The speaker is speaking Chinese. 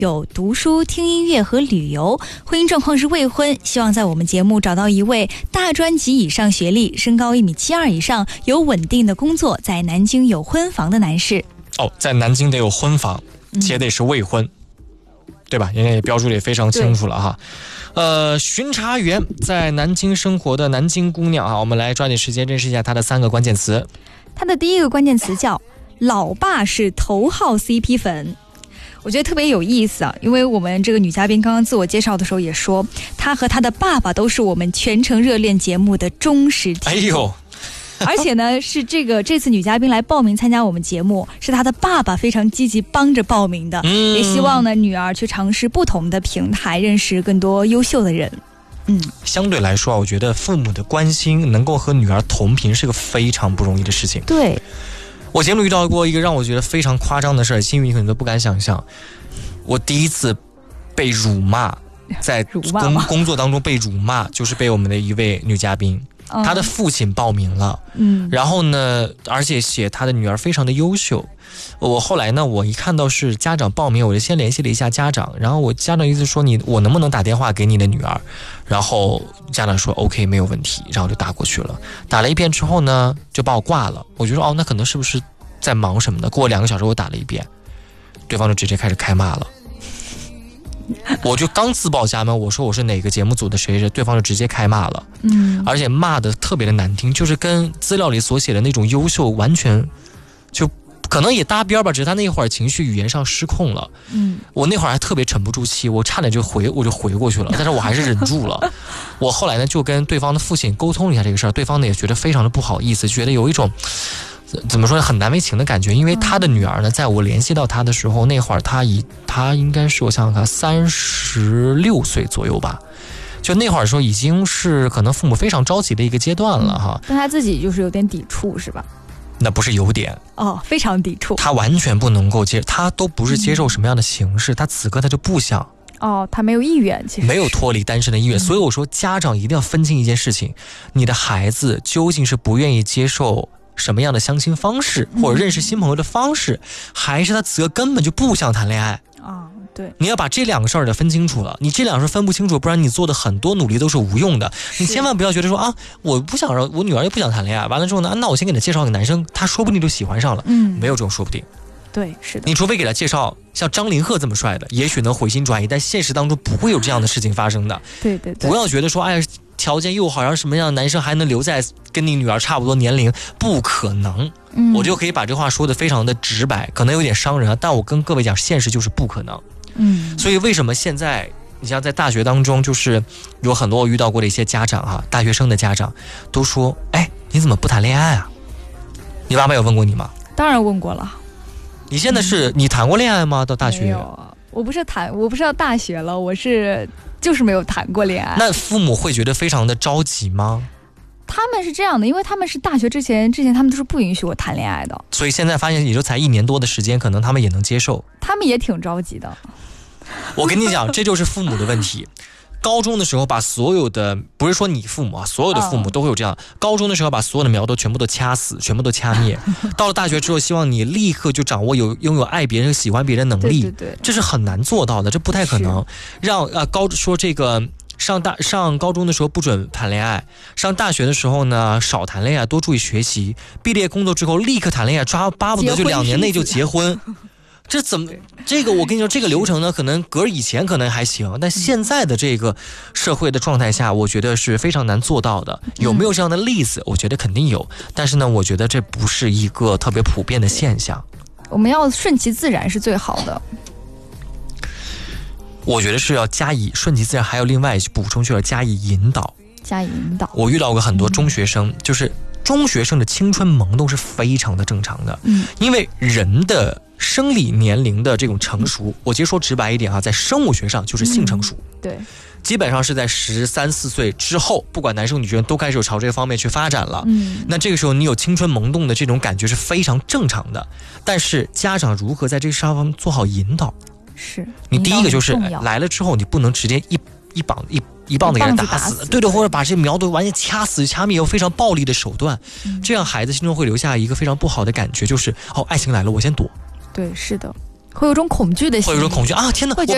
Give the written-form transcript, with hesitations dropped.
有读书、听音乐和旅游，婚姻状况是未婚，希望在我们节目找到一位大专及以上学历、身高1.72米以上、有稳定的工作、在南京有婚房的男士。 在南京得有婚房，且得是未婚，对吧？人家也标注的也非常清楚了哈。巡查员在南京生活的南京姑娘啊，我们来抓紧时间认识一下她的3个关键词。 她的第一个关键词叫老爸是头号 CP 粉。我觉得特别有意思啊，因为我们这个女嘉宾刚刚自我介绍的时候也说，她和她的爸爸都是我们全程热恋节目的忠实听众。而且呢，是这次女嘉宾来报名参加我们节目，是她的爸爸非常积极帮着报名的，也希望呢女儿去尝试不同的平台，认识更多优秀的人。 相对来说，我觉得父母的关心能够和女儿同频是个非常不容易的事情。 对， 我节目遇到过一个让我觉得非常夸张的事儿，新宇你可能都不敢想象。我第一次被辱骂，在工作当中被辱骂，就是被我们的一位女嘉宾。他的父亲报名了，然后呢，而且写他的女儿非常的优秀。我后来呢，我一看到是家长报名，我就先联系了一下家长，然后我家长意思说我能不能打电话给你的女儿，然后家长说 OK 没有问题，然后就打过去了。打了一遍之后呢，就把我挂了。我就说那可能是不是在忙什么的。过了2个小时我打了一遍，对方就直接开始开骂了。我就刚自报家门，我说我是哪个节目组的谁谁，对方就直接开骂了。而且骂的特别的难听，就是跟资料里所写的那种优秀完全就可能也搭边吧，只是他那会儿情绪语言上失控了。我那会儿还特别沉不住气，我差点我就回过去了，但是我还是忍住了。我后来呢就跟对方的父亲沟通了一下这个事儿，对方呢也觉得非常的不好意思，觉得有一种怎么说很难为情的感觉。因为他的女儿呢，在我联系到他的时候，那会儿他应该是我想想看36岁左右吧，就那会儿说已经是可能父母非常着急的一个阶段了哈。 但他自己就是有点抵触是吧？ 那不是有点非常抵触， 他完全不能够他都不是接受什么样的形式，他此刻他就不想他没有意愿，其实没有脱离单身的意愿。所以我说家长一定要分清一件事情，你的孩子究竟是不愿意接受什么样的相亲方式，或者认识新朋友的方式，还是他此刻根本就不想谈恋爱对， 你要把这2个事儿的分清楚了。你这2个事儿分不清楚，不然你做的很多努力都是无用的。你千万不要觉得说我不想让我女儿也不想谈恋爱，完了之后呢，那我先给她介绍个男生，他说不定就喜欢上了。没有这种说不定。 对，是的。 你除非给他介绍像张凌赫这么帅的，也许能回心转意，但现实当中不会有这样的事情发生的。 对， 不要觉得说条件又好，然后什么样的男生还能留在跟你女儿差不多年龄，不可能。我就可以把这话说得非常的直白，可能有点伤人，但我跟各位讲，现实就是不可能。所以为什么现在你像在大学当中，就是有很多我遇到过的一些家长大学生的家长都说，你怎么不谈恋爱啊？你爸爸有问过你吗？ 当然问过了。 你现在是你谈过恋爱吗？到大学？ 没有，我不是到大学了，我就是没有谈过恋爱。 那父母会觉得非常的着急吗？ 他们是这样的，因为他们是大学之前他们都是不允许我谈恋爱的， 所以现在发现也就才1年多的时间，可能他们也能接受。 他们也挺着急的。 我跟你讲，这就是父母的问题。高中的时候把所有的，不是说你父母所有的父母都会有这样，高中的时候把所有的苗头全部都掐死，全部都掐灭。到了大学之后，希望你立刻就掌握拥有爱别人、喜欢别人能力。 对， 这是很难做到的，这不太可能。让说这个上高中的时候不准谈恋爱，上大学的时候呢少谈恋爱，多注意学习。毕业工作之后立刻谈恋爱，巴不得就2年内就结婚。这个我跟你说，这个流程呢，可能隔以前可能还行，但现在的这个社会的状态下，我觉得是非常难做到的。有没有这样的例子？我觉得肯定有，但是呢，我觉得这不是一个特别普遍的现象。 我们要顺其自然是最好的。 我觉得是要加以顺其自然，还有另外补充需要加以引导。我遇到过很多中学生，就是中学生的青春萌动是非常的正常的。因为人的生理年龄的这种成熟，我直接说直白一点在生物学上就是性成熟。 对， 基本上是在13、14岁之后，不管男生女生都开始朝这个方面去发展了。那这个时候你有青春萌动的这种感觉是非常正常的。但是家长如何在这上方做好引导？ 是你第一个就是来了之后，你不能直接一棒子给人打死，对的，或者把这苗头完全掐死掐灭，用非常暴力的手段，这样孩子心中会留下一个非常不好的感觉，就是爱情来了我先躲。 对，是的，会有种恐惧的心理， 会有种恐惧天哪，